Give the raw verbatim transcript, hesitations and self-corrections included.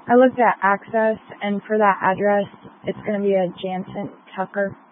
I looked at Access, and for that address, it's going to be a Jansen Tucker.